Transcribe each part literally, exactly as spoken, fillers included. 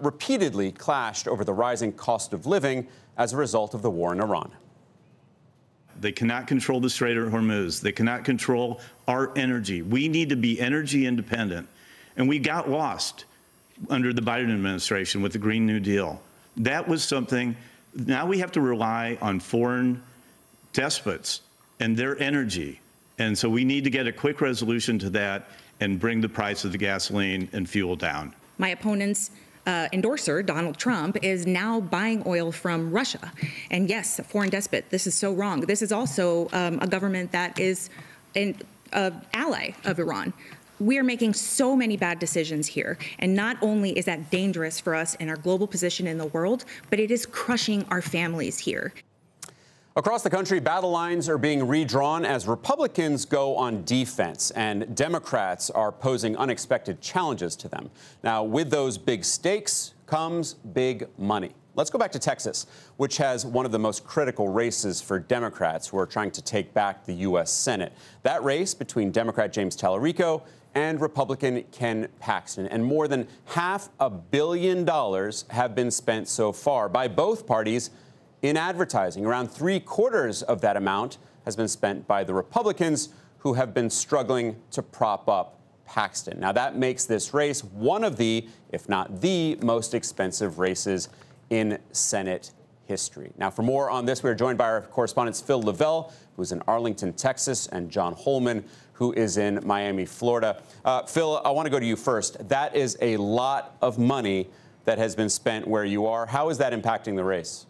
repeatedly clashed over the rising cost of living as a result of the war in Iran. They cannot control the Strait of Hormuz. They cannot control our energy. We need to be energy independent. And we got lost under the Biden administration with the Green New Deal. That was something. Now we have to rely on foreign despots and their energy. And so we need to get a quick resolution to that and bring the price of the gasoline and fuel down. My opponent's uh, endorser, Donald Trump, is now buying oil from Russia. And yes, a foreign despot, this is so wrong. This is also um, a government that is an uh, ally of Iran. We are making so many bad decisions here. And not only is that dangerous for us and our global position in the world, but it is crushing our families here. Across the country, battle lines are being redrawn as Republicans go on defense, and Democrats are posing unexpected challenges to them. Now, with those big stakes comes big money. Let's go back to Texas, which has one of the most critical races for Democrats who are trying to take back the U S Senate. That race between Democrat James Talerico and Republican Ken Paxton. And more than half a billion dollars have been spent so far by both parties in advertising. Around three quarters of that amount has been spent by the Republicans, who have been struggling to prop up Paxton. Now, that makes this race one of the, if not the, most expensive races in Senate history. Now, for more on this, we are joined by our correspondents Phil Lavelle, who's in Arlington, Texas, and John Holman, who is in Miami, Florida. Uh, Phil, I want to go to you first. That is a lot of money that has been spent where you are. How is that impacting the race?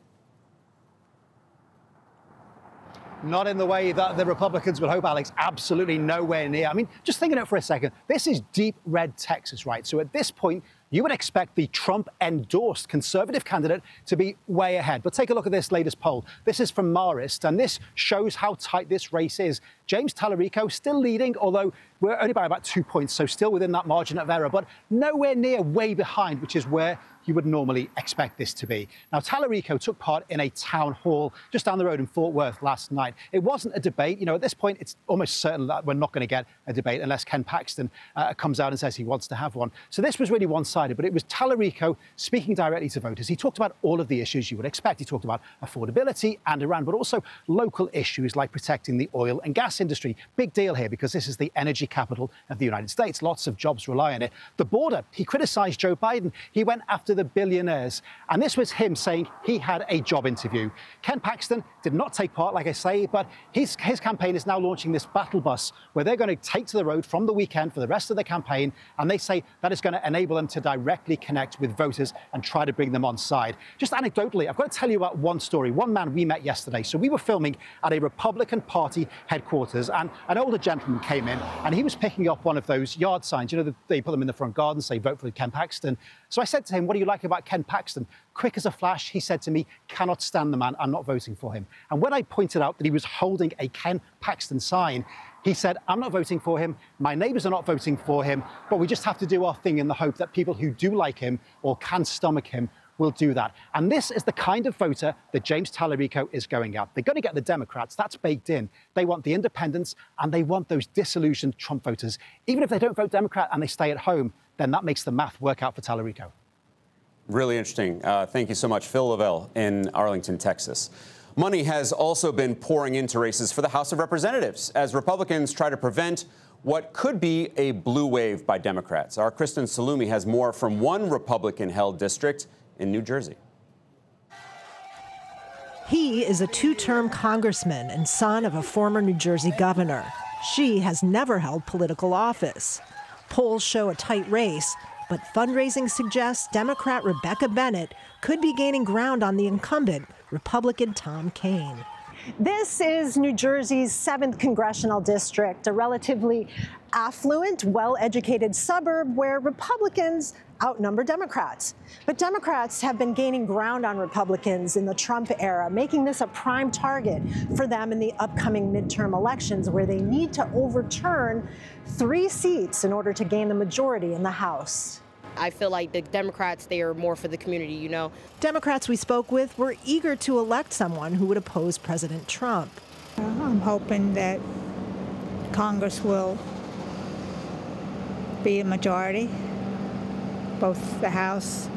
Not in the way that the Republicans would hope, Alex. Absolutely nowhere near. I mean, just thinking it for a second, this is deep red Texas, right? So at this point, you would expect the Trump-endorsed conservative candidate to be way ahead. But take a look at this latest poll. This is from Marist, and this shows how tight this race is. James Talerico still leading, although we're only by about two points, so still within that margin of error, but nowhere near way behind, which is where you would normally expect this to be. Now, Talerico took part in a town hall just down the road in Fort Worth last night. It wasn't a debate. You know, at this point, it's almost certain that we're not going to get a debate unless Ken Paxton uh, comes out and says he wants to have one. So this was really one-sided, but it was Talerico speaking directly to voters. He talked about all of the issues you would expect. He talked about affordability and Iran, but also local issues like protecting the oil and gas industry. Big deal here because this is the energy capital of the United States. Lots of jobs rely on it. The border, he criticized Joe Biden. He went after the billionaires. And this was him saying he had a job interview. Ken Paxton did not take part, like I say, but his, his campaign is now launching this battle bus where they're going to take to the road from the weekend for the rest of the campaign. And they say that is going to enable them to directly connect with voters and try to bring them on side. Just anecdotally, I've got to tell you about one story. One man we met yesterday. So we were filming at a Republican Party headquarters, and an older gentleman came in, and he was picking up one of those yard signs. You know, they put them in the front garden, say, vote for Ken Paxton. So I said to him, what do you like about Ken Paxton? Quick as a flash, he said to me, cannot stand the man, I'm not voting for him. And when I pointed out that he was holding a Ken Paxton sign, he said, I'm not voting for him, my neighbors are not voting for him, but we just have to do our thing in the hope that people who do like him or can stomach him will do that. And this is the kind of voter that James Talerico is going at. They're going to get the Democrats. That's baked in. They want the independents, and they want those disillusioned Trump voters. Even if they don't vote Democrat and they stay at home, then that makes the math work out for Talerico. Really interesting. Uh, thank you so much. Phil Lavelle in Arlington, Texas. Money has also been pouring into races for the House of Representatives as Republicans try to prevent what could be a blue wave by Democrats. Our Kristen Salumi has more from one Republican-held district in New Jersey. He is a two-term congressman and son of a former New Jersey governor. She has never held political office. Polls show a tight race, but fundraising suggests Democrat Rebecca Bennett could be gaining ground on the incumbent, Republican Tom Kean. This is New Jersey's seventh congressional district, a relatively affluent, well-educated suburb where Republicans outnumber Democrats. But Democrats have been gaining ground on Republicans in the Trump era, making this a prime target for them in the upcoming midterm elections, where they need to overturn three seats in order to gain the majority in the House. I feel like the Democrats, they are more for the community, you know. Democrats we spoke with were eager to elect someone who would oppose President Trump. I'm hoping that Congress will be a majority, both the House